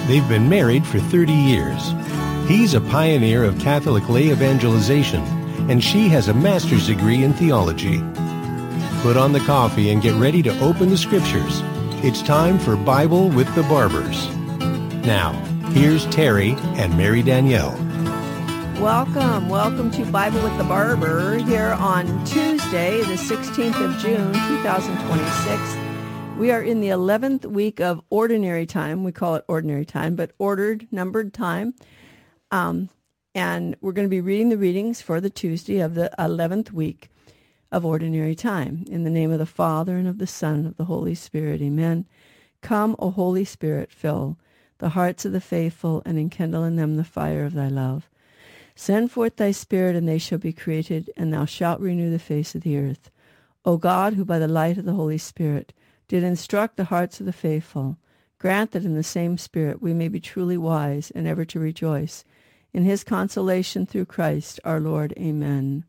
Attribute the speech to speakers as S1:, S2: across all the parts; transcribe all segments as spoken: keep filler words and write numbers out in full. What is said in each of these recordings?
S1: They've been married for thirty years. He's a pioneer of Catholic lay evangelization, and she has a master's degree in theology. Put on the coffee and get ready to open the scriptures. It's time for Bible with the Barbers. Now, here's Terry and Mary Danielle.
S2: Welcome, welcome to Bible with the Barber here on Tuesday, the sixteenth of June, two thousand twenty-six. We are in the eleventh week of Ordinary Time. We call it Ordinary Time, but ordered, numbered time. Um, and we're going to be reading the readings for the Tuesday of the eleventh week of Ordinary Time. In the name of the Father, and of the Son, and of the Holy Spirit. Amen. Come, O Holy Spirit, fill the hearts of the faithful, and enkindle in them the fire of thy love. Send forth thy Spirit, and they shall be created, and thou shalt renew the face of the earth. O God, who by the light of the Holy Spirit did instruct the hearts of the faithful, grant that in the same Spirit we may be truly wise and ever to rejoice in his consolation through Christ our Lord. Amen.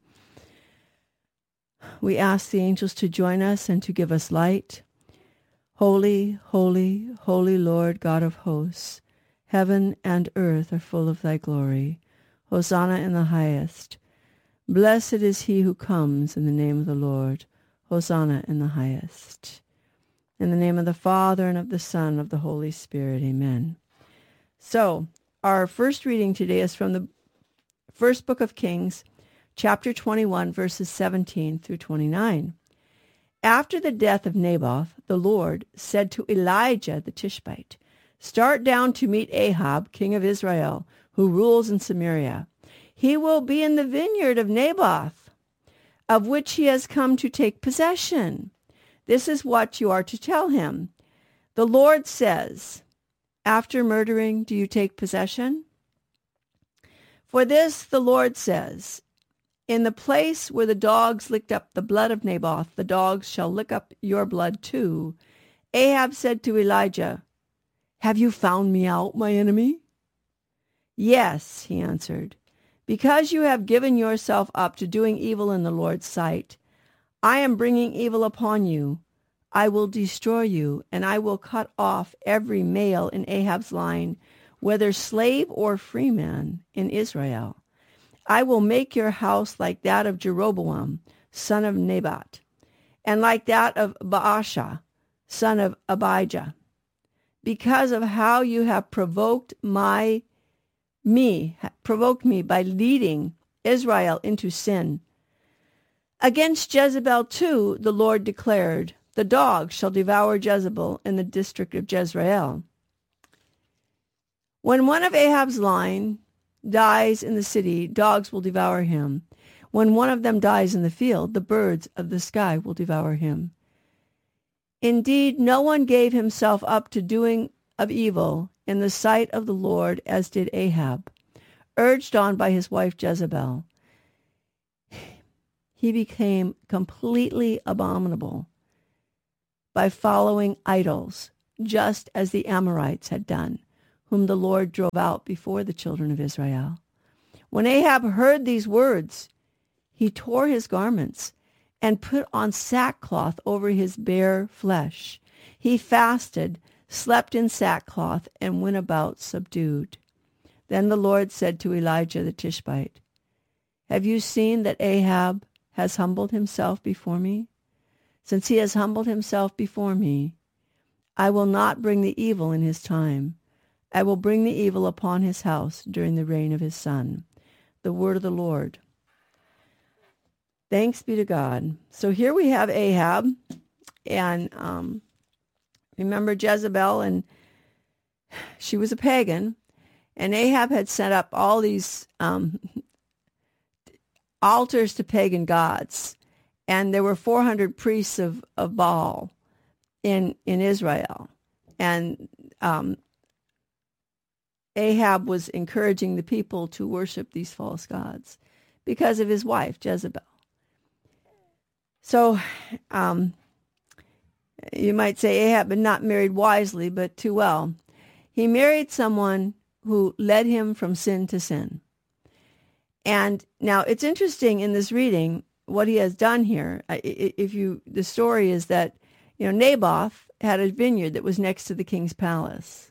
S2: We ask the angels to join us and to give us light. Holy, holy, holy Lord God of hosts, heaven and earth are full of thy glory. Hosanna in the highest. Blessed is he who comes in the name of the Lord. Hosanna in the highest. In the name of the Father, and of the Son, and of the Holy Spirit. Amen. So, our first reading today is from the first book of Kings, chapter twenty-one, verses seventeen through twenty-nine. After the death of Naboth, the Lord said to Elijah the Tishbite, "Start down to meet Ahab, king of Israel, who rules in Samaria. He will be in the vineyard of Naboth, of which he has come to take possession. This is what you are to tell him. The Lord says, after murdering, do you take possession? For this the Lord says, in the place where the dogs licked up the blood of Naboth, the dogs shall lick up your blood too." Ahab said to Elijah, "Have you found me out, my enemy?" "Yes," he answered, "because you have given yourself up to doing evil in the Lord's sight. I am bringing evil upon you. I will destroy you, and I will cut off every male in Ahab's line, whether slave or freeman, in Israel. I will make your house like that of Jeroboam, son of Nebat, and like that of Baasha, son of Abijah, because of how you have provoked my me, provoked me by leading Israel into sin. Against Jezebel too, the Lord declared, the dogs shall devour Jezebel in the district of Jezreel. When one of Ahab's line dies in the city, dogs will devour him. When one of them dies in the field, the birds of the sky will devour him. Indeed, no one gave himself up to doing of evil in the sight of the Lord as did Ahab, urged on by his wife Jezebel. He became completely abominable by following idols, just as the Amorites had done, whom the Lord drove out before the children of Israel. When Ahab heard these words, he tore his garments and put on sackcloth over his bare flesh. He fasted, slept in sackcloth, and went about subdued. Then the Lord said to Elijah the Tishbite, "Have you seen that Ahab has humbled himself before me? Since he has humbled himself before me, I will not bring the evil in his time. I will bring the evil upon his house during the reign of his son." The word of the Lord. Thanks be to God. So here we have Ahab, and um, remember Jezebel, and she was a pagan, and Ahab had set up all these um, altars to pagan gods, and there were four hundred priests of, of Baal in in Israel, and um, Ahab was encouraging the people to worship these false gods because of his wife Jezebel. So um, you might say Ahab had not married wisely, but too well. He married someone who led him from sin to sin. And now it's interesting in this reading what he has done here. If you, the story is that, you know, Naboth had a vineyard that was next to the king's palace.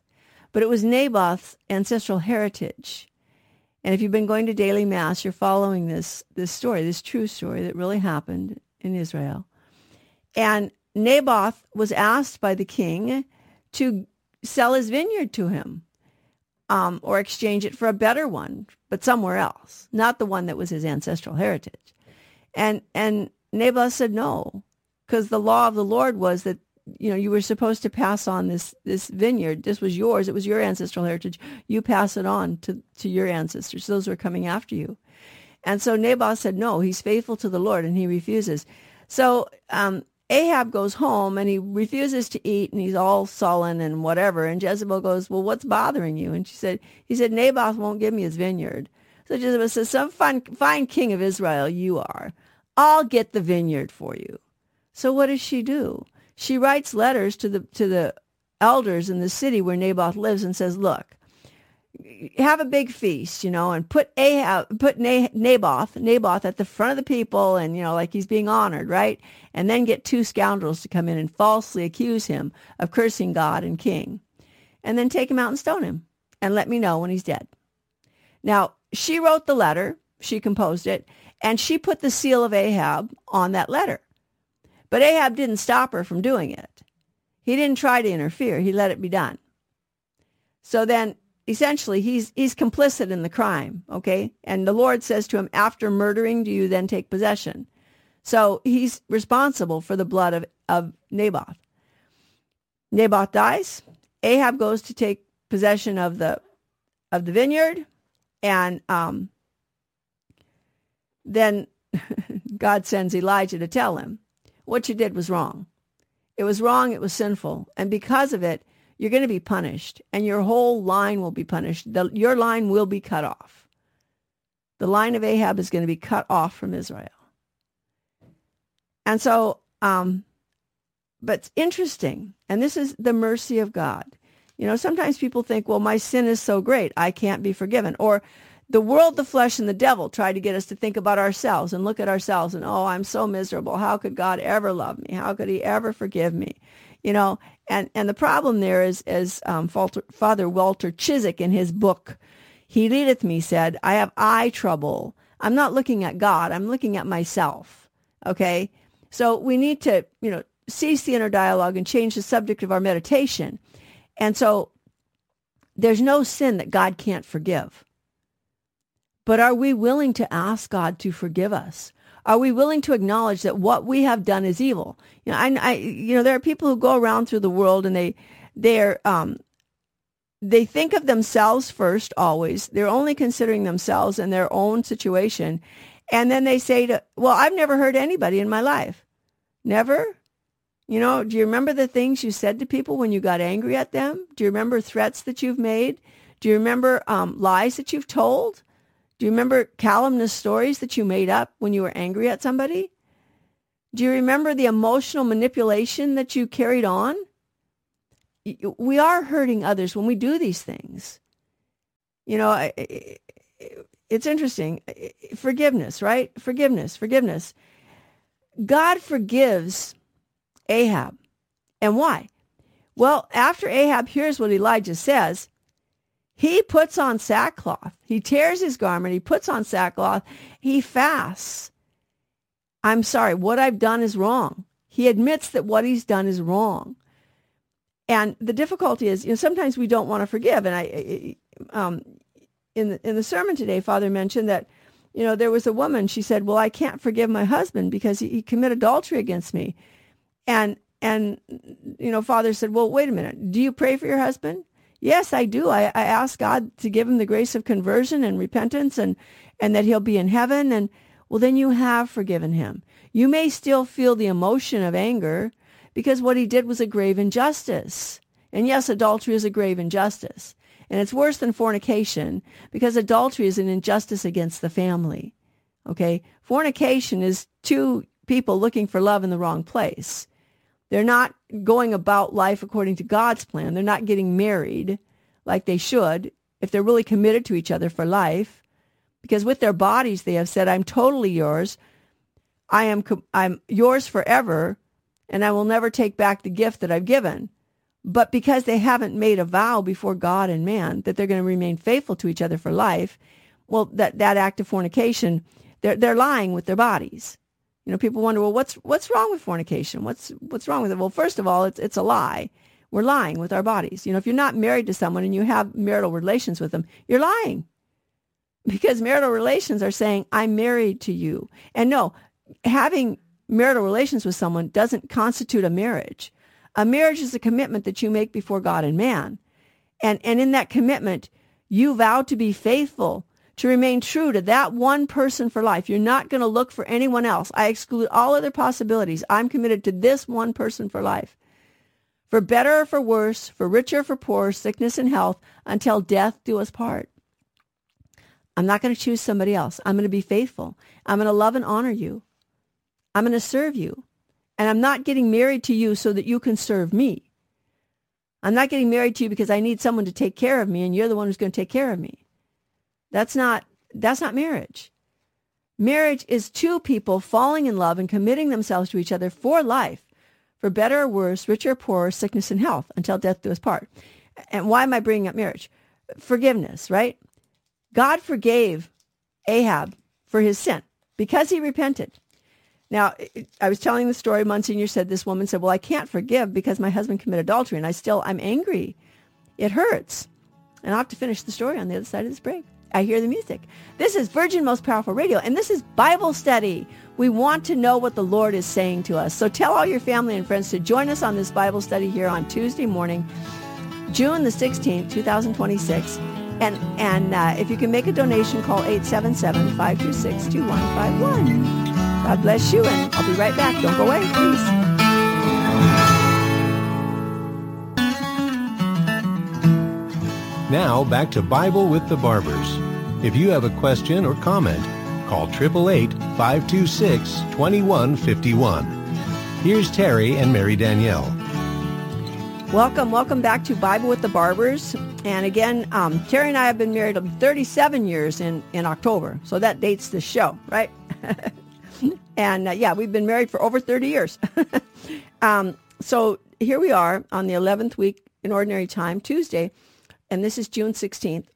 S2: but it was Naboth's ancestral heritage. And if you've been going to daily mass, you're following this, this story, this true story that really happened in Israel. And Naboth was asked by the king to sell his vineyard to him, um, or exchange it for a better one, but somewhere else, not the one that was his ancestral heritage. And and Naboth said no, because the law of the Lord was that, you know, you were supposed to pass on this this vineyard. This was yours. It was your ancestral heritage. You pass it on to, to your ancestors. Those who are coming after you. And so Naboth said no, he's faithful to the Lord, and he refuses. So um, Ahab goes home, and he refuses to eat, and he's all sullen and whatever. And Jezebel goes, well, what's bothering you? And she said, he said, Naboth won't give me his vineyard. So Jezebel says, some fine, fine king of Israel you are. I'll get the vineyard for you. So what does she do? She writes letters to the to the elders in the city where Naboth lives and says, look, have a big feast, you know, and put Ahab, put Naboth, Naboth at the front of the people, and, you know, like he's being honored, right? And then get two scoundrels to come in and falsely accuse him of cursing God and king. And then take him out and stone him and let me know when he's dead. Now, she wrote the letter, she composed it, and she put the seal of Ahab on that letter. But Ahab didn't stop her from doing it. He didn't try to interfere. He let it be done. So then, essentially, he's he's complicit in the crime, okay? And the Lord says to him, after murdering, do you then take possession? So he's responsible for the blood of, of Naboth. Naboth dies. Ahab goes to take possession of the of the vineyard, and um, then God sends Elijah to tell him, what you did was wrong. It was wrong, it was sinful, and because of it, you're going to be punished, and your whole line will be punished. The, your line will be cut off. The line of Ahab is going to be cut off from Israel. And so, um, but it's interesting, and this is the mercy of God. You know, sometimes people think, well, my sin is so great, I can't be forgiven. Or the world, the flesh, and the devil try to get us to think about ourselves and look at ourselves and, oh, I'm so miserable. How could God ever love me? How could he ever forgive me? You know, and, and the problem there is, as um, Father Walter Chiswick in his book, He Leadeth Me, said, I have eye trouble. I'm not looking at God. I'm looking at myself. Okay? So we need to, you know, cease the inner dialogue and change the subject of our meditation. And so there's no sin that God can't forgive. But are we willing to ask God to forgive us? Are we willing to acknowledge that what we have done is evil? You know, I, I you know, there are people who go around through the world and they, they're, um, they think of themselves first always. They're only considering themselves and their own situation, and then they say to, well, I've never hurt anybody in my life. Never? You know, do you remember the things you said to people when you got angry at them? Do you remember threats that you've made? Do you remember um, lies that you've told? Do you remember calumnious stories that you made up when you were angry at somebody? Do you remember the emotional manipulation that you carried on? We are hurting others when we do these things. You know, it's interesting. Forgiveness, right? Forgiveness, forgiveness. God forgives Ahab. And why? Well, after Ahab hears what Elijah says, he puts on sackcloth. He tears his garment. He puts on sackcloth. He fasts. I'm sorry, what I've done is wrong. He admits that what he's done is wrong. And the difficulty is, you know, sometimes we don't want to forgive. And I, um, in the, in the sermon today, Father mentioned that, you know, there was a woman, she said, well, I can't forgive my husband because he, he committed adultery against me. And, and, you know, Father said, well, wait a minute. Do you pray for your husband? Yes, I do. I, I ask God to give him the grace of conversion and repentance, and, and that he'll be in heaven. And, well, then you have forgiven him. You may still feel the emotion of anger because what he did was a grave injustice. And yes, adultery is a grave injustice. And it's worse than fornication because adultery is an injustice against the family. Okay? Fornication is two people looking for love in the wrong place. They're not going about life according to God's plan. They're not getting married like they should if they're really committed to each other for life. Because with their bodies, they have said, I'm totally yours. I am I'm yours forever, and I will never take back the gift that I've given. But because they haven't made a vow before God and man that they're going to remain faithful to each other for life, well, that, that act of fornication, they're, they're lying with their bodies. You know, people wonder, well, what's what's wrong with fornication? What's what's wrong with it? Well, first of all, it's it's a lie. We're lying with our bodies. You know, if you're not married to someone and you have marital relations with them, you're lying. Because marital relations are saying, I'm married to you. And no, having marital relations with someone doesn't constitute a marriage. A marriage is a commitment that you make before God and man. And, and in that commitment, you vow to be faithful, to remain true to that one person for life. You're not going to look for anyone else. I exclude all other possibilities. I'm committed to this one person for life. For better or for worse, for richer or for poor, sickness and health, until death do us part. I'm not going to choose somebody else. I'm going to be faithful. I'm going to love and honor you. I'm going to serve you. And I'm not getting married to you so that you can serve me. I'm not getting married to you because I need someone to take care of me and you're the one who's going to take care of me. That's not, that's not marriage. Marriage is two people falling in love and committing themselves to each other for life, for better or worse, richer or poorer, sickness and health, until death do us part. And why am I bringing up marriage? Forgiveness, right? God forgave Ahab for his sin because he repented. Now, I was telling the story, Monsignor said, this woman said, well, I can't forgive because my husband committed adultery, and I still, I'm angry. It hurts. And I'll have to finish the story on the other side of this break. I hear the music. This is Virgin Most Powerful Radio, and this is Bible study. We want to know what the Lord is saying to us. So tell all your family and friends to join us on this Bible study here on Tuesday morning, June the sixteenth, twenty twenty-six. And and uh, if you can make a donation, call eight seven seven, five two six, two one five one. God bless you, and I'll be right back. Don't go away, please.
S1: Now, back to Bible with the Barbers. If you have a question or comment, call eight eight eight, five two six, two one five one. Here's Terry and Mary Danielle.
S2: Welcome, welcome back to Bible with the Barbers. And again, um, Terry and I have been married thirty-seven years in, in October. So that dates the show, right? And uh, yeah, we've been married for over thirty years. um, so here we are on the eleventh week in Ordinary Time, Tuesday. And this is June sixteenth,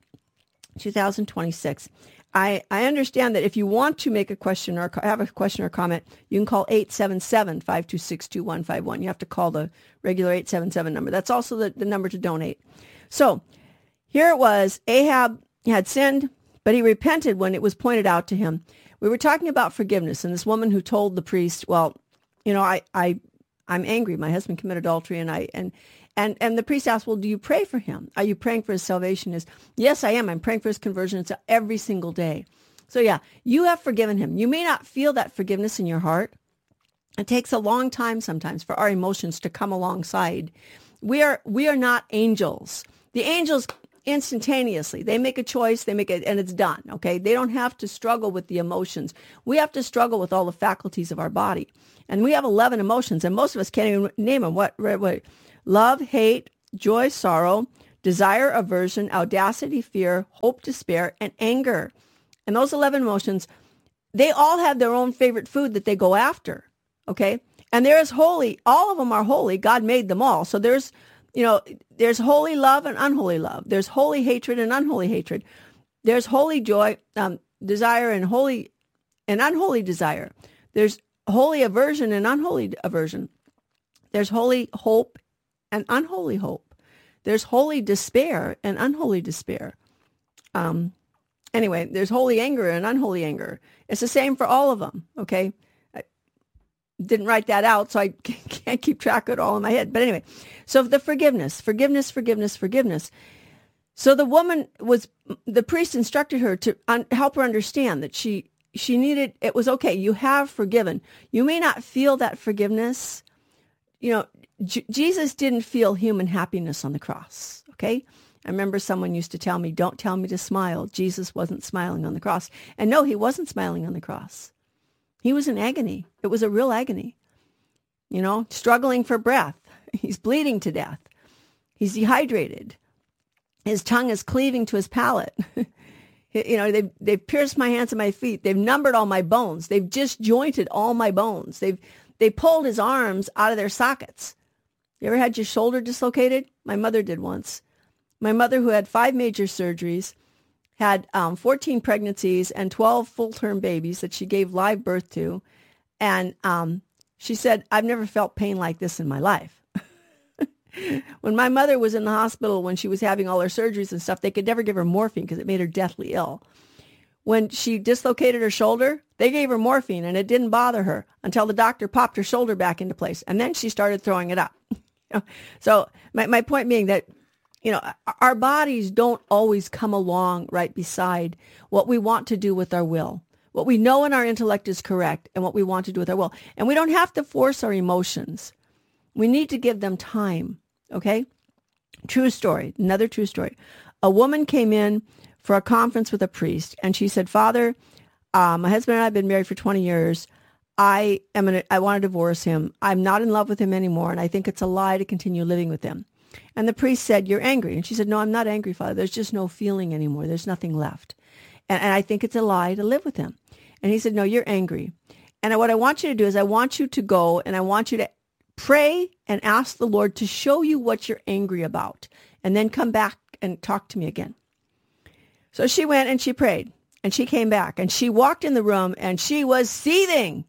S2: twenty twenty-six. I, I understand that if you want to make a question or have a question or comment, you can call eight seven seven, five two six, two one five one. You have to call the regular eight seven seven number. That's also the, the number to donate. So here it was. Ahab had sinned, but he repented when it was pointed out to him. We were talking about forgiveness, and this woman who told the priest, well, you know, I, I, I'm angry. My husband committed adultery, and I, and, and, and the priest asked, well, do you pray for him? Are you praying for his salvation? Is yes, I am. I'm praying for his conversion. It's every single day. So yeah, you have forgiven him. You may not feel that forgiveness in your heart. It takes a long time sometimes for our emotions to come alongside. We are, we are not angels. The angels instantaneously, they make a choice, they make it, and it's done. Okay. They don't have to struggle with the emotions. We have to struggle with all the faculties of our body. And we have eleven emotions, and most of us can't even name them. What, what, love, hate, joy, sorrow, desire, aversion, audacity, fear, hope, despair, and anger. And those eleven emotions, they all have their own favorite food that they go after. Okay. And there is holy, all of them are holy. God made them all. So there's, you know, there's holy love and unholy love. There's holy hatred and unholy hatred. There's holy joy, um, desire and holy and unholy desire. There's holy aversion and unholy aversion. There's holy hope and unholy hope. There's holy despair and unholy despair. Um, anyway, there's holy anger and unholy anger. It's the same for all of them, okay? I didn't write that out, so I can't keep track of it all in my head. But anyway, so the forgiveness, forgiveness, forgiveness, forgiveness. So the woman was, the priest instructed her to un- help her understand that she she needed, it was okay, you have forgiven. You may not feel that forgiveness. You know, J- Jesus didn't feel human happiness on the cross, okay? I remember someone used to tell me, don't tell me to smile. Jesus wasn't smiling on the cross. And no, he wasn't smiling on the cross. He was in agony. It was a real agony. You know, struggling for breath. He's bleeding to death. He's dehydrated. His tongue is cleaving to his palate. You know, they've, they've pierced my hands and my feet. They've numbered all my bones. They've just jointed all my bones. They've, they pulled his arms out of their sockets. You ever had your shoulder dislocated? My mother did once. My mother, who had five major surgeries, had um, fourteen pregnancies and twelve full-term babies that she gave live birth to. And um, she said, I've never felt pain like this in my life. When my mother was in the hospital, when she was having all her surgeries and stuff, they could never give her morphine because it made her deathly ill. When she dislocated her shoulder, they gave her morphine and it didn't bother her until the doctor popped her shoulder back into place. And then she started throwing it up. So my, my point being that, you know, our bodies don't always come along right beside what we want to do with our will, what we know in our intellect is correct, and what we want to do with our will. And we don't have to force our emotions. We need to give them time, okay? True story, another true story. A woman came in for a conference with a priest, and she said, Father, uh, my husband and I have been married for twenty years. I am gonna, I want to divorce him. I'm not in love with him anymore, and I think it's a lie to continue living with him. And the priest said, you're angry. And she said, no, I'm not angry, Father. There's just no feeling anymore. There's nothing left. And, and I think it's a lie to live with him. And he said, no, you're angry. And what I want you to do is I want you to go and I want you to pray and ask the Lord to show you what you're angry about. And then come back and talk to me again. So she went and she prayed. And she came back. And she walked in the room and she was seething.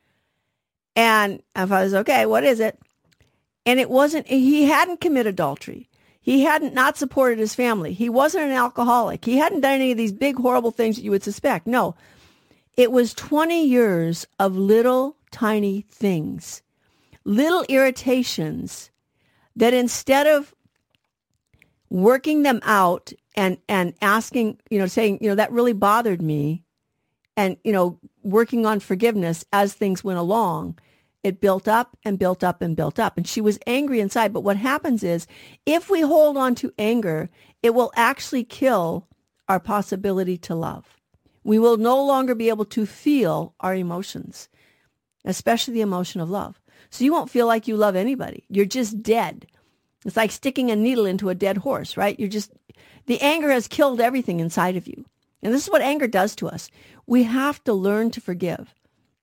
S2: And I was, okay, what is it? And it wasn't, he hadn't committed adultery. He hadn't not supported his family. He wasn't an alcoholic. He hadn't done any of these big, horrible things that you would suspect. No, it was twenty years of little, tiny things, little irritations that instead of working them out and, and asking, you know, saying, you know, that really bothered me, and, you know, working on forgiveness as things went along, it built up and built up and built up. And she was angry inside. But what happens is if we hold on to anger, it will actually kill our possibility to love. We will no longer be able to feel our emotions, especially the emotion of love. So you won't feel like you love anybody. You're just dead. It's like sticking a needle into a dead horse, right? You're just, the anger has killed everything inside of you. And this is what anger does to us. We have to learn to forgive.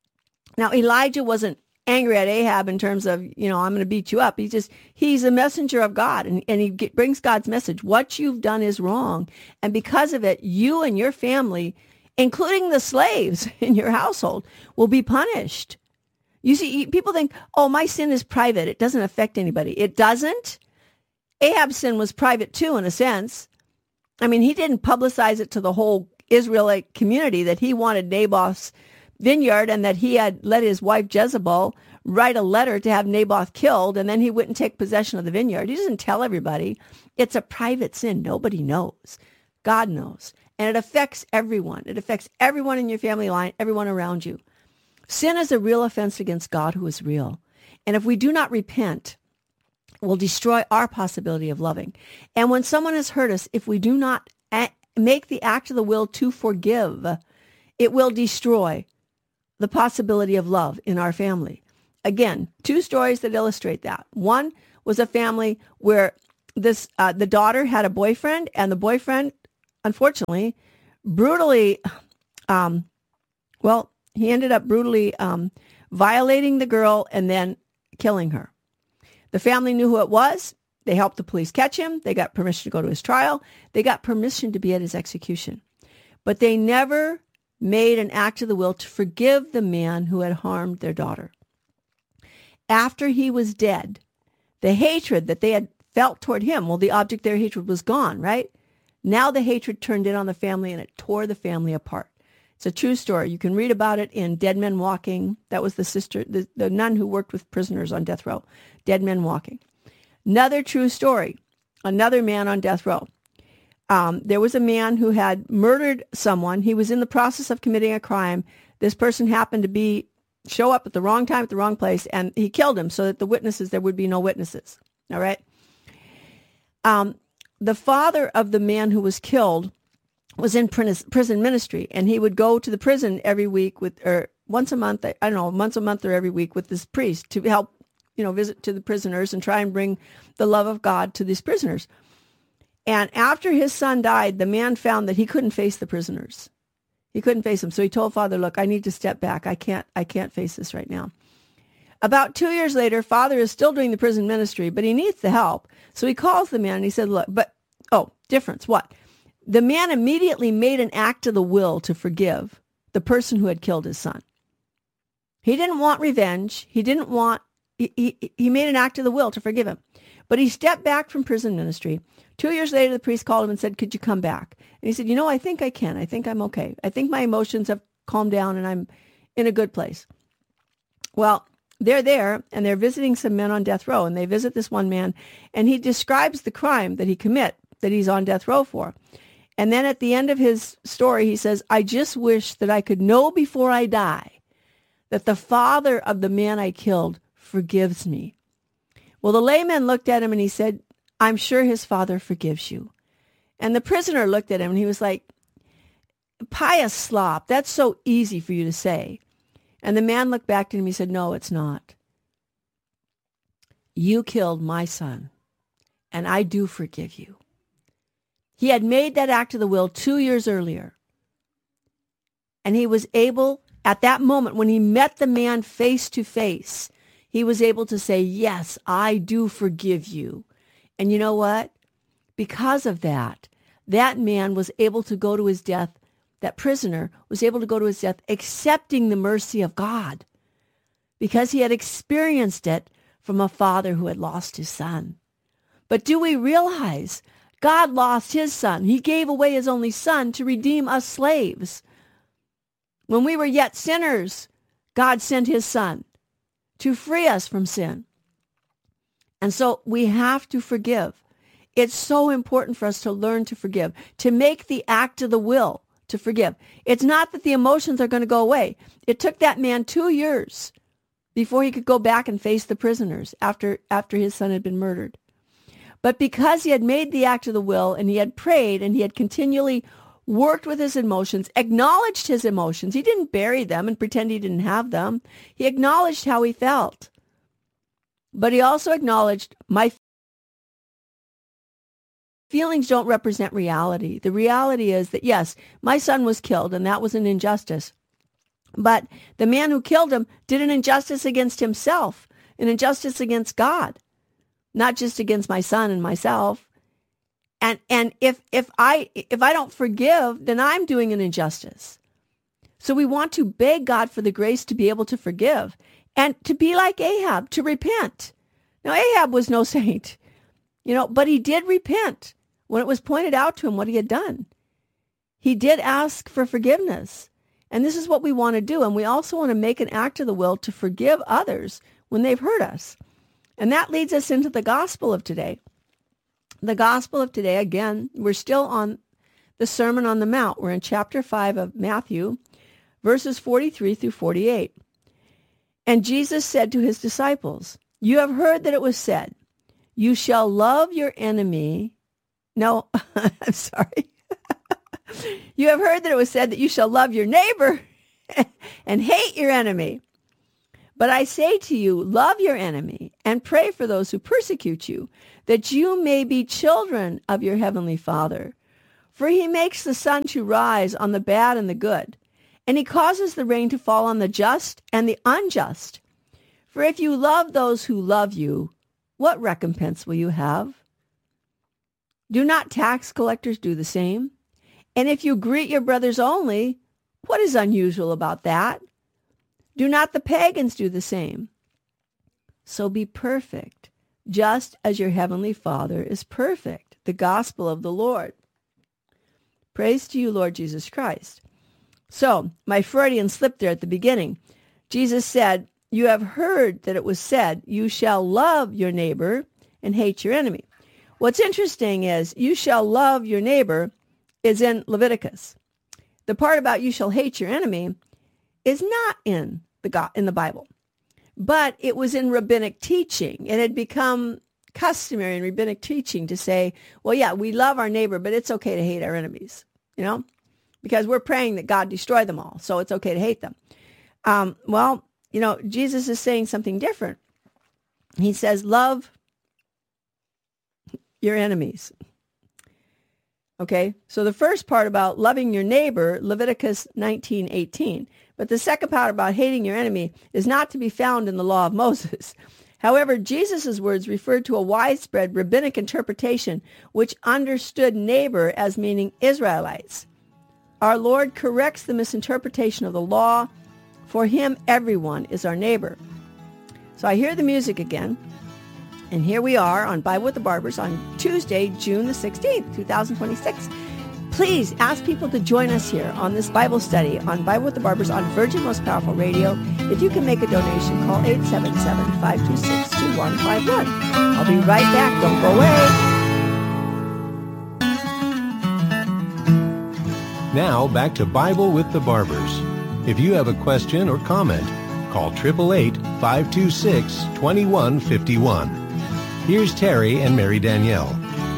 S2: Now, Elijah wasn't angry at Ahab in terms of, you know, I'm going to beat you up. He just, he's a messenger of God, and, and he get, brings God's message. What you've done is wrong. And because of it, you and your family, including the slaves in your household, will be punished. You see, people think, oh, my sin is private. It doesn't affect anybody. It doesn't. Ahab's sin was private too, in a sense. I mean, he didn't publicize it to the whole Israelite community that he wanted Naboth's vineyard and that he had let his wife Jezebel write a letter to have Naboth killed, and then he wouldn't take possession of the vineyard. He doesn't tell everybody. It's a private sin. Nobody knows. God knows. And it affects everyone. It affects everyone in your family line, everyone around you. Sin is a real offense against God, who is real. And if we do not repent, we'll destroy our possibility of loving. And when someone has hurt us, if we do not a- make the act of the will to forgive, it will destroy the possibility of love in our family. Again, two stories that illustrate that. One was a family where this uh, the daughter had a boyfriend, and the boyfriend, unfortunately, brutally, um, well, he ended up brutally um, violating the girl and then killing her. The family knew who it was. They helped the police catch him. They got permission to go to his trial. They got permission to be at his execution. But they never made an act of the will to forgive the man who had harmed their daughter. After he was dead, the hatred that they had felt toward him, well, the object of their hatred was gone, right? Now the hatred turned in on the family, and it tore the family apart. It's a true story. You can read about it in Dead Men Walking. That was the sister, the, the nun who worked with prisoners on death row. Dead Men Walking. Another true story. Another man on death row. Um, there was a man who had murdered someone. He was in the process of committing a crime. This person happened to be show up at the wrong time at the wrong place, and he killed him so that the witnesses, there would be no witnesses. All right. Um, the father of the man who was killed was in prison ministry, and he would go to the prison every week with, or once a month, I don't know, once a month or every week with this priest to help, you know, visit to the prisoners and try and bring the love of God to these prisoners. And after his son died, the man found that he couldn't face the prisoners. He couldn't face them. So he told Father, look, I need to step back. I can't, I can't face this right now. About two years later, father is still doing the prison ministry, but he needs the help. So he calls the man and he said, look, but, oh, difference, what? The man immediately made an act of the will to forgive the person who had killed his son. He didn't want revenge. He didn't want, he, he, he made an act of the will to forgive him. But he stepped back from prison ministry. Two years later, the priest called him and said, could you come back? And he said, you know, I think I can. I think I'm okay. I think my emotions have calmed down and I'm in a good place. Well, they're there and they're visiting some men on death row, and they visit this one man and he describes the crime that he commit, that he's on death row for. And then at the end of his story, he says, I just wish that I could know before I die that the father of the man I killed forgives me. Well, the layman looked at him and he said, I'm sure his father forgives you. And the prisoner looked at him and he was like, pious slop, that's so easy for you to say. And the man looked back at him and he said, no, it's not. You killed my son, and I do forgive you. He had made that act of the will two years earlier. And he was able, at that moment, when he met the man face to face, he was able to say, yes, I do forgive you. And you know what? Because of that, that man was able to go to his death. That prisoner was able to go to his death accepting the mercy of God because he had experienced it from a father who had lost his son. But do we realize God lost his son? He gave away his only son to redeem us slaves. When we were yet sinners, God sent his son to free us from sin. And so we have to forgive. It's so important for us to learn to forgive, to make the act of the will to forgive. It's not that the emotions are going to go away. It took that man two years before he could go back and face the prisoners after, after his son had been murdered. But because he had made the act of the will and he had prayed and he had continually worked with his emotions, acknowledged his emotions. He didn't bury them and pretend he didn't have them. He acknowledged how he felt. But he also acknowledged, my feelings don't represent reality. The reality is that, yes, my son was killed, and that was an injustice. But the man who killed him did an injustice against himself, an injustice against God, not just against my son and myself. And and if if I if I don't forgive, then I'm doing an injustice. So we want to beg God for the grace to be able to forgive and to be like Ahab, to repent. Now, Ahab was no saint, you know, but he did repent when it was pointed out to him what he had done. He did ask for forgiveness. And this is what we want to do. And we also want to make an act of the will to forgive others when they've hurt us. And that leads us into the gospel of today. The gospel of today, again, we're still on the Sermon on the Mount. We're in chapter five of Matthew, verses forty-three through forty-eight. And Jesus said to his disciples, you have heard that it was said, you shall love your enemy. No, I'm sorry. You have heard that it was said that you shall love your neighbor and hate your enemy. But I say to you, love your enemy and pray for those who persecute you, that you may be children of your heavenly Father. For he makes the sun to rise on the bad and the good, and he causes the rain to fall on the just and the unjust. For if you love those who love you, what recompense will you have? Do not tax collectors do the same? And if you greet your brothers only, what is unusual about that? Do not the pagans do the same? So be perfect, just as your heavenly Father is perfect. The gospel of the Lord. Praise to you, Lord Jesus Christ. So, my Freudian slip there at the beginning. Jesus said, you have heard that it was said, you shall love your neighbor and hate your enemy. What's interesting is, you shall love your neighbor is in Leviticus. The part about you shall hate your enemy is not in the God, in the Bible. But it was in rabbinic teaching. It had become customary in rabbinic teaching to say, well, yeah, we love our neighbor, but it's okay to hate our enemies, you know, because we're praying that God destroy them all. So it's okay to hate them. Um, well, you know, Jesus is saying something different. He says, love your enemies. Okay, so the first part about loving your neighbor, Leviticus nineteen eighteen. But the second part about hating your enemy is not to be found in the law of Moses. However, Jesus' words referred to a widespread rabbinic interpretation which understood neighbor as meaning Israelites. Our Lord corrects the misinterpretation of the law. For him, everyone is our neighbor. So I hear the music again. And here we are on Bible with the Barbers on Tuesday, June the sixteenth, twenty twenty-six. Please ask people to join us here on this Bible study on Bible with the Barbers on Virgin Most Powerful Radio. If you can make a donation, call eight seven seven, five two six, two one five one. I'll be right back. Don't go
S1: away. Now back to Bible with the Barbers. If you have a question or comment, call eight eight eight, five two six, two one five one. Here's Terry and Mary Danielle.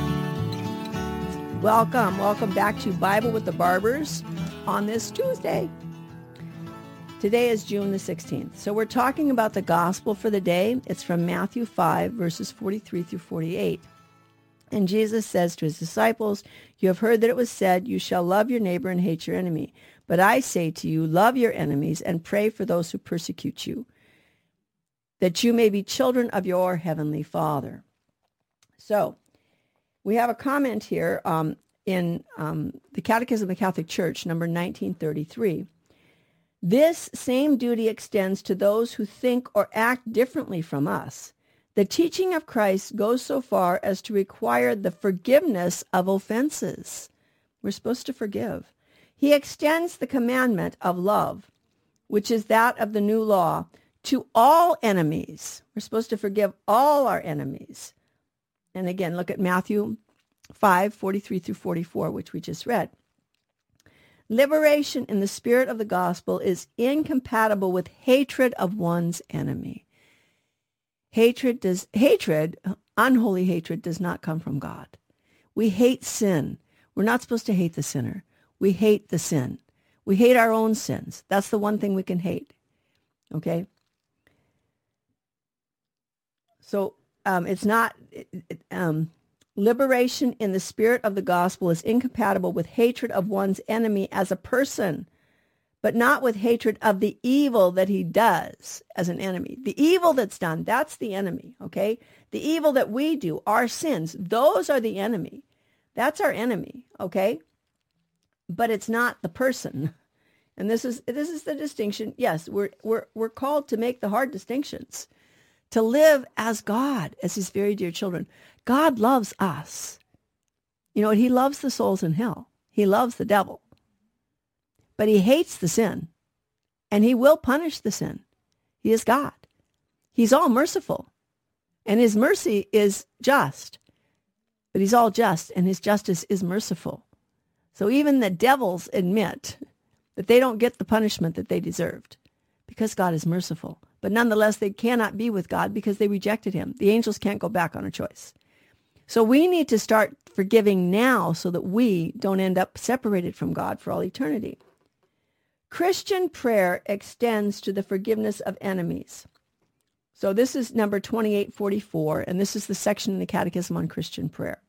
S2: Welcome. Welcome back to Bible with the Barbers on this Tuesday. Today is June the sixteenth. So we're talking about the gospel for the day. It's from Matthew five, verses forty-three through forty-eight. And Jesus says to his disciples, "You have heard that it was said, 'You shall love your neighbor and hate your enemy.' But I say to you, love your enemies and pray for those who persecute you, that you may be children of your heavenly Father." So we have a comment here um, in um, the Catechism of the Catholic Church, number nineteen thirty-three. This same duty extends to those who think or act differently from us. The teaching of Christ goes so far as to require the forgiveness of offenses. We're supposed to forgive. He extends the commandment of love, which is that of the new law, to all enemies. We're supposed to forgive all our enemies. And again, look at Matthew five, forty-three through forty-four, which we just read. Liberation in the spirit of the gospel is incompatible with hatred of one's enemy. Hatred does hatred, unholy hatred does not come from God. We hate sin. We're not supposed to hate the sinner. We hate the sin. We hate our own sins. That's the one thing we can hate. Okay? So um, it's not, it, um, liberation in the spirit of the gospel is incompatible with hatred of one's enemy as a person, but not with hatred of the evil that he does as an enemy. The evil that's done, that's the enemy, okay? The evil that we do, our sins, those are the enemy. That's our enemy, okay? But it's not the person. And this is this is the distinction. Yes, we're we're we're called to make the hard distinctions, to live as God, as his very dear children. God loves us. You know, he loves the souls in hell. He loves the devil. But he hates the sin, and he will punish the sin. He is God. He's all merciful, and his mercy is just. But he's all just, and his justice is merciful. So even the devils admit that they don't get the punishment that they deserved because God is merciful. But nonetheless, they cannot be with God because they rejected him. The angels can't go back on a choice. So we need to start forgiving now so that we don't end up separated from God for all eternity. Christian prayer extends to the forgiveness of enemies. So this is number twenty-eight forty-four, and this is the section in the Catechism on Christian prayer.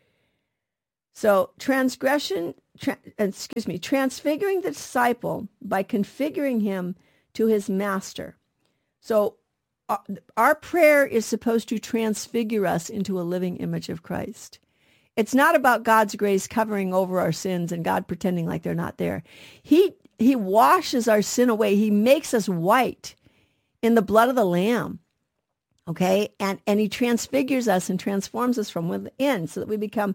S2: So transgression, tra- excuse me, transfiguring the disciple by configuring him to his master. So our, our prayer is supposed to transfigure us into a living image of Christ. It's not about God's grace covering over our sins and God pretending like they're not there. He he washes our sin away. He makes us white in the blood of the Lamb. Okay? And, and he transfigures us and transforms us from within so that we become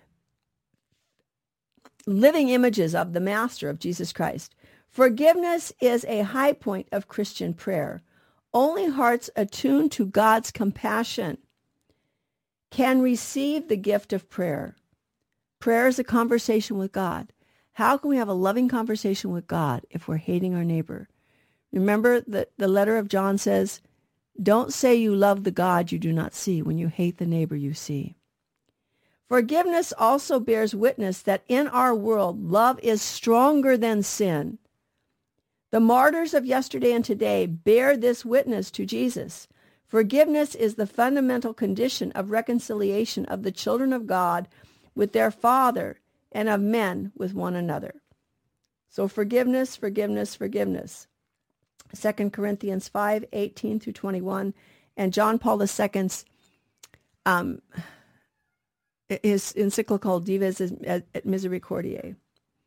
S2: living images of the Master, of Jesus Christ. Forgiveness is a high point of Christian prayer. Only hearts attuned to God's compassion can receive the gift of prayer. Prayer is a conversation with God. How can we have a loving conversation with God if we're hating our neighbor? Remember that the letter of John says, don't say you love the God you do not see when you hate the neighbor you see. Forgiveness also bears witness that in our world, love is stronger than sin. The martyrs of yesterday and today bear this witness to Jesus. Forgiveness is the fundamental condition of reconciliation of the children of God with their Father and of men with one another. So forgiveness, forgiveness, forgiveness. Second Corinthians five, eighteen through twenty-one. And John Paul the Second's um, his encyclical Divas et Misericordiae.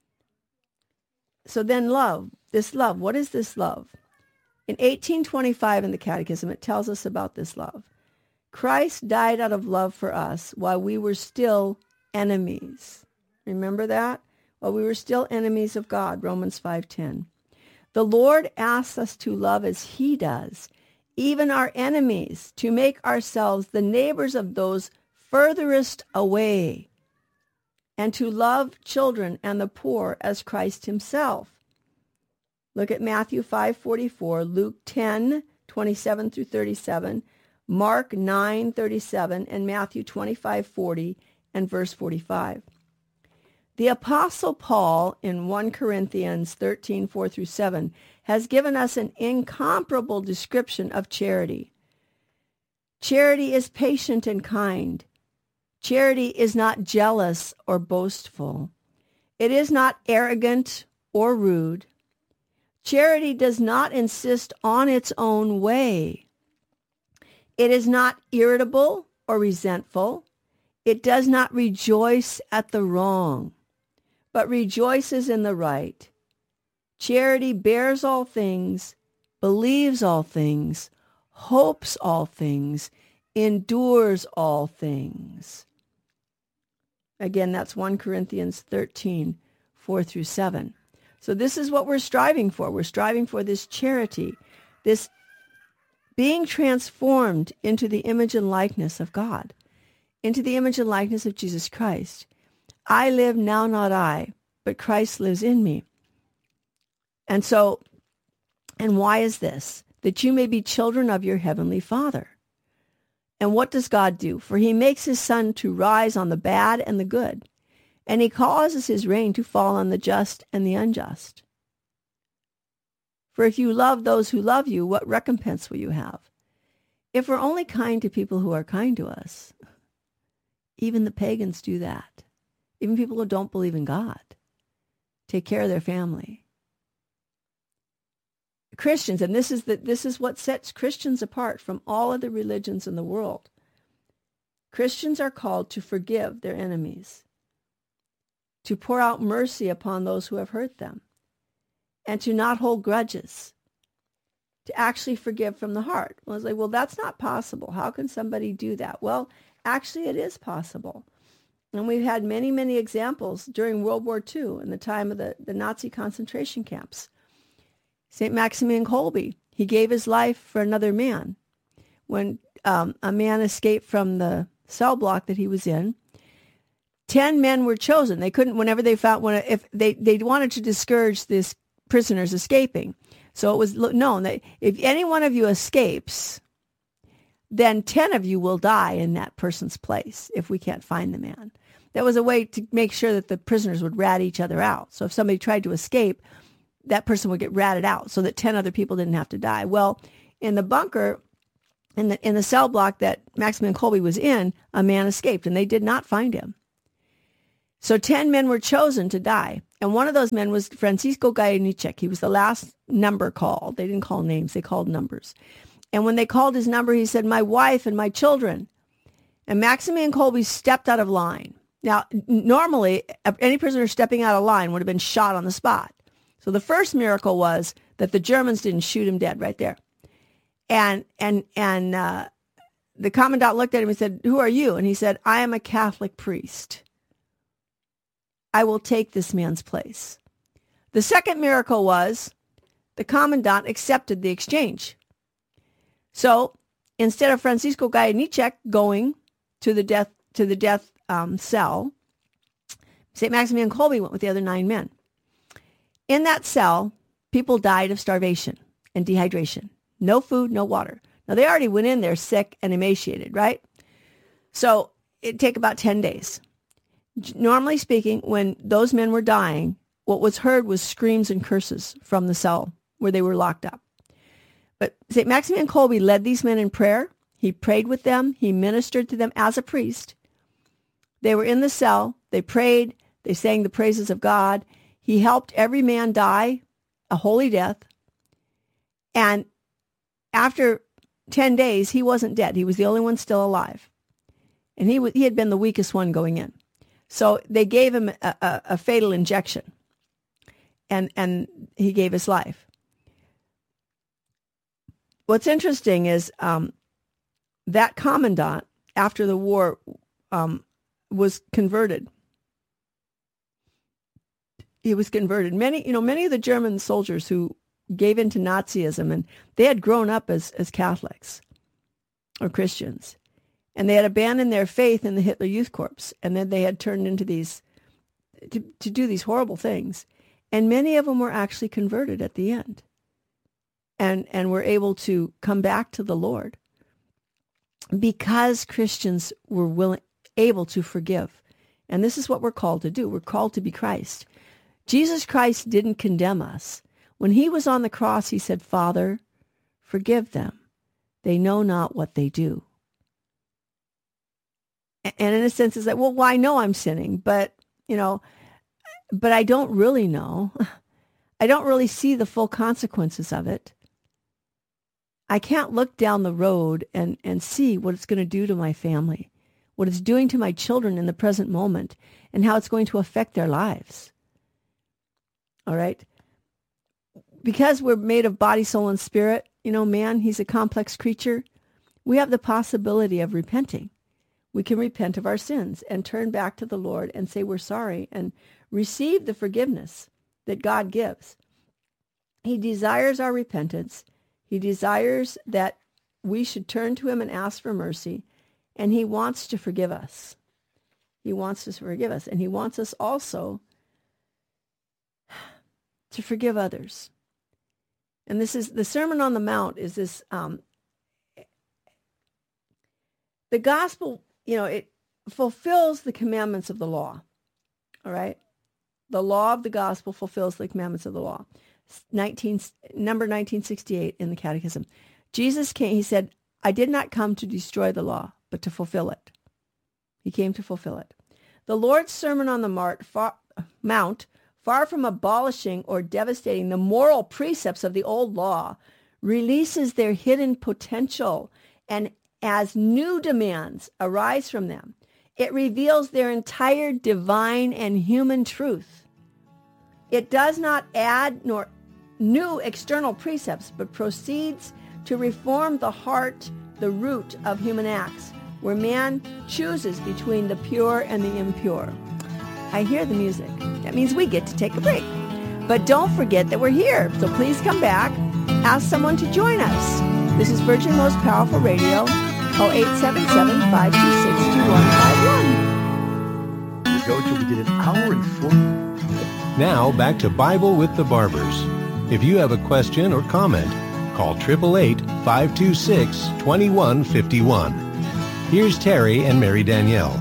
S2: So then love, this love, what is this love? In eighteen twenty-five in the Catechism, it tells us about this love. Christ died out of love for us while we were still enemies. Remember that? While we were still enemies of God, Romans five ten. The Lord asks us to love as he does, even our enemies, to make ourselves the neighbors of those furthest away, and to love children and the poor as Christ himself. Look at Matthew five forty-four, Luke ten twenty-seven through thirty-seven, Mark nine thirty-seven, and Matthew twenty-five forty and verse forty-five. The Apostle Paul in First Corinthians thirteen four through seven has given us an incomparable description of charity. Charity is patient and kind. Charity is not jealous or boastful. It is not arrogant or rude. Charity does not insist on its own way. It is not irritable or resentful. It does not rejoice at the wrong, but rejoices in the right. Charity bears all things, believes all things, hopes all things, endures all things. Again, that's First Corinthians thirteen, four through seven. So this is what we're striving for. We're striving for this charity, this being transformed into the image and likeness of God, into the image and likeness of Jesus Christ. I live now, not I, but Christ lives in me. And so, and why is this? That you may be children of your heavenly Father. And what does God do? For he makes his sun to rise on the bad and the good, and he causes his rain to fall on the just and the unjust. For if you love those who love you, what recompense will you have? If we're only kind to people who are kind to us, even the pagans do that. Even people who don't believe in God take care of their family. Christians, and this is the, this is what sets Christians apart from all other religions in the world. Christians are called to forgive their enemies, to pour out mercy upon those who have hurt them, and to not hold grudges, to actually forgive from the heart. Well, I was like, well, that's not possible. How can somebody do that? Well, actually, it is possible. And we've had many, many examples during World War Two in the time of the, the Nazi concentration camps. Saint Maximilian Kolbe, he gave his life for another man. When um, a man escaped from the cell block that he was in, ten men were chosen. They couldn't, whenever they found, when, if they, they wanted to discourage this prisoners escaping. So it was known that if any one of you escapes, then ten of you will die in that person's place if we can't find the man. That was a way to make sure that the prisoners would rat each other out. So if somebody tried to escape, that person would get ratted out so that ten other people didn't have to die. Well, in the bunker, in the in the cell block that Maximilian Kolbe was in, a man escaped, and they did not find him. So ten men were chosen to die, and one of those men was Francisco Gajowniczek. He was the last number called. They didn't call names, they called numbers. And when they called his number, he said, "My wife and my children." And Maximilian Kolbe stepped out of line. Now, normally, any prisoner stepping out of line would have been shot on the spot. So the first miracle was that the Germans didn't shoot him dead right there. And and and uh, the commandant looked at him and said, "Who are you?" And he said, "I am a Catholic priest. I will take this man's place." The second miracle was the commandant accepted the exchange. So instead of Francisco Gajowniczek going to the death to the death um, cell, Saint Maximilian Kolbe went with the other nine men. In that cell, people died of starvation and dehydration. No food, no water. Now, they already went in there sick and emaciated, right? So it'd take about ten days. Normally speaking, when those men were dying, what was heard was screams and curses from the cell where they were locked up. But Saint Maximilian Kolbe led these men in prayer. He prayed with them. He ministered to them as a priest. They were in the cell. They prayed. They sang the praises of God. He helped every man die a holy death. And after ten days, he wasn't dead. He was the only one still alive. And he, w- he had been the weakest one going in. So they gave him a, a, a fatal injection. And, and he gave his life. What's interesting is um, that commandant, after the war, um, was converted. He was converted. Many, you know, many of the German soldiers who gave into Nazism, and they had grown up as, as Catholics or Christians, and they had abandoned their faith in the Hitler Youth Corps, and then they had turned into these, to, to do these horrible things. And many of them were actually converted at the end, and, and were able to come back to the Lord because Christians were willing, able to forgive. And this is what we're called to do. We're called to be Christ. Jesus Christ didn't condemn us. When he was on the cross, he said, Father, forgive them. They know not what they do. And in a sense, it's like, well, well, I know I'm sinning, but, you know, but I don't really know. I don't really see the full consequences of it. I can't look down the road and, and see what it's going to do to my family, what it's doing to my children in the present moment, and how it's going to affect their lives. All right? Because we're made of body, soul, and spirit, you know, man, he's a complex creature. We have the possibility of repenting. We can repent of our sins and turn back to the Lord and say we're sorry and receive the forgiveness that God gives. He desires our repentance. He desires that we should turn to him and ask for mercy, and he wants to forgive us. He wants to forgive us, and he wants us also to forgive others. And this is, the Sermon on the Mount is this, um, the gospel, you know, it fulfills the commandments of the law, all right? The law of the gospel fulfills the commandments of the law. nineteen, number nineteen sixty-eight in the Catechism. Jesus came, he said, I did not come to destroy the law, but to fulfill it. He came to fulfill it. The Lord's Sermon on the Mount, far, Mount, far from abolishing or devastating the moral precepts of the old law, releases their hidden potential, and as new demands arise from them, it reveals their entire divine and human truth. It does not add nor new external precepts, but proceeds to reform the heart, the root of human acts, where man chooses between the pure and the impure. I hear the music. That means we get to take a break. But don't forget that we're here, so please come back. Ask someone to join us. This is Virgin Most Powerful Radio, oh eight seven seven, five two six, two one five one.
S3: We go till we did an hour and four.
S1: Now back to Bible with the Barbers. If you have a question or comment, call eight eight eight, five two six, two one five one. Here's Terry and Mary Danielle.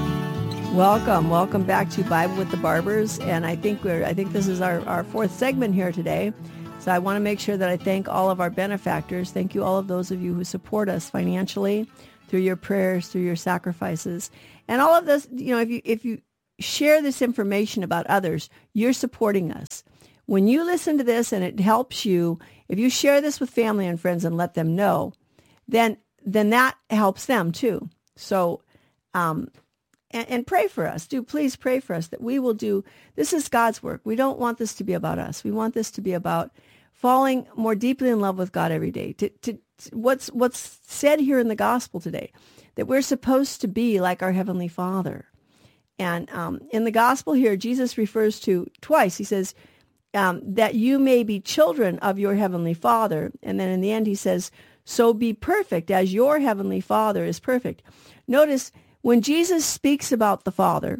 S2: Welcome, welcome back to Bible with the Barbers, and I think we're I think this is our, our fourth segment here today. So I want to make sure that I thank all of our benefactors. Thank you all of those of you who support us financially through your prayers, through your sacrifices, and all of this. You know, if you if you share this information about others, you're supporting us. When you listen to this and it helps you, if you share this with family and friends and let them know, then then that helps them too. So. Um, And, and pray for us. Do please pray for us that we will do, this is God's work. We don't want this to be about us. We want this to be about falling more deeply in love with God every day. To, to, to what's what's said here in the gospel today, that we're supposed to be like our Heavenly Father. And um, in the gospel here, Jesus refers to twice. He says um, that you may be children of your Heavenly Father. And then in the end, he says, so be perfect as your Heavenly Father is perfect. Notice, when Jesus speaks about the Father,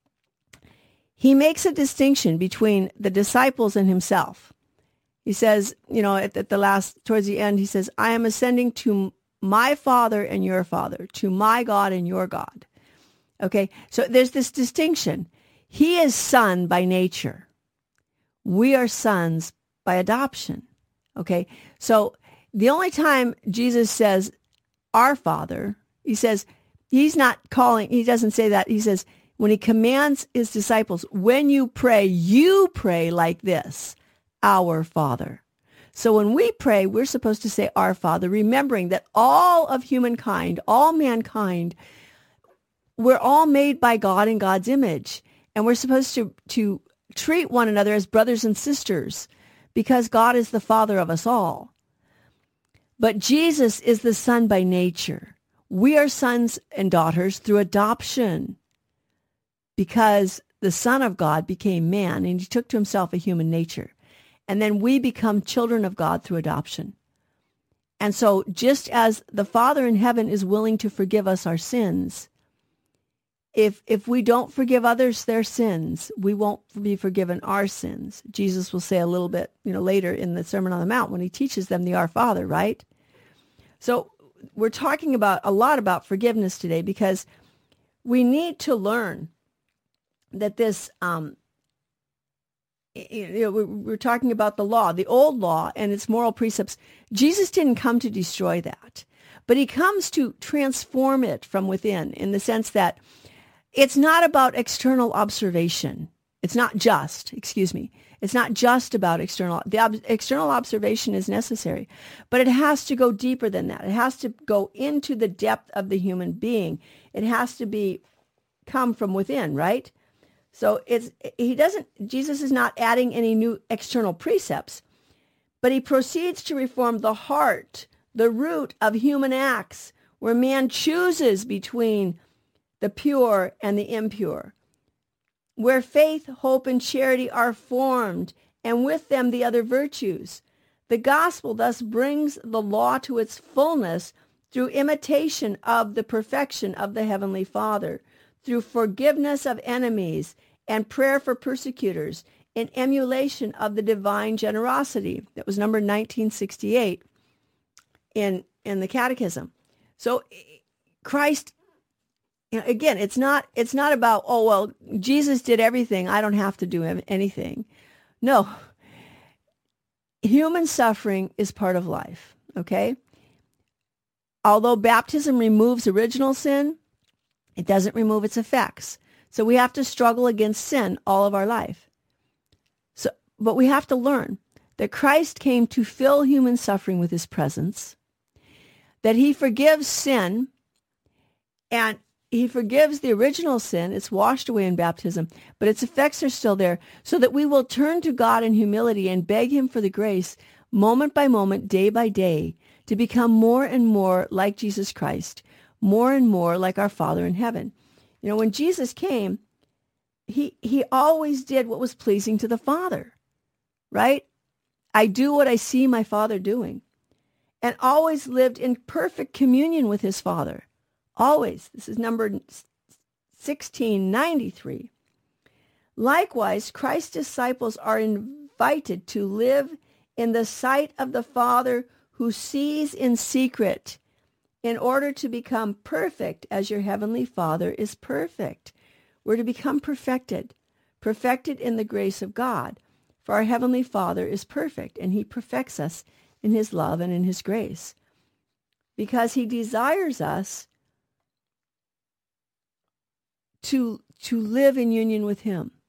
S2: he makes a distinction between the disciples and himself. He says, you know, at, at the last, towards the end, he says, I am ascending to my Father and your Father, to my God and your God. Okay, so there's this distinction. He is son by nature. We are sons by adoption. Okay, so the only time Jesus says, our Father, he says, he's not calling, he doesn't say that. He says, when he commands his disciples, when you pray, you pray like this, our Father. So when we pray, we're supposed to say our Father, remembering that all of humankind, all mankind, we're all made by God in God's image. And we're supposed to, to treat one another as brothers and sisters because God is the Father of us all. But Jesus is the Son by nature. We are sons and daughters through adoption because the Son of God became man and he took to himself a human nature. And then we become children of God through adoption. And so just as the Father in heaven is willing to forgive us our sins, if if we don't forgive others their sins, we won't be forgiven our sins. Jesus will say a little bit, you know, later in the Sermon on the Mount when he teaches them the Our Father, right? So we're talking about a lot about forgiveness today because we need to learn that this, um, you know, we're talking about the law, the old law and its moral precepts. Jesus didn't come to destroy that, but he comes to transform it from within in the sense that it's not about external observation. It's not just, excuse me, it's not just about external. The ob- external observation is necessary, but it has to go deeper than that. It has to go into the depth of the human being. It has to be come from within, right? So it's he doesn't, Jesus is not adding any new external precepts, but he proceeds to reform the heart, the root of human acts, where man chooses between the pure and the impure, where faith, hope, and charity are formed, and with them the other virtues. The gospel thus brings the law to its fullness through imitation of the perfection of the Heavenly Father, through forgiveness of enemies and prayer for persecutors, in emulation of the divine generosity. That was number nineteen sixty-eight in, in the Catechism. So Christ, you know, again, it's not it's not about, oh, well, Jesus did everything, I don't have to do anything. No. Human suffering is part of life, okay? Although baptism removes original sin, it doesn't remove its effects. So we have to struggle against sin all of our life. So, but we have to learn that Christ came to fill human suffering with his presence, that he forgives sin, and he forgives the original sin. It's washed away in baptism, but its effects are still there, so that we will turn to God in humility and beg him for the grace, moment by moment, day by day, to become more and more like Jesus Christ, more and more like our Father in heaven. You know, when Jesus came, he he always did what was pleasing to the Father, right? I do what I see my Father doing, and always lived in perfect communion with his Father. Always. This is number sixteen ninety-three. Likewise, Christ's disciples are invited to live in the sight of the Father who sees in secret, in order to become perfect as your heavenly Father is perfect. We're to become perfected, perfected in the grace of God. For our heavenly Father is perfect, and he perfects us in his love and in his grace, because he desires us to, to live in union with him.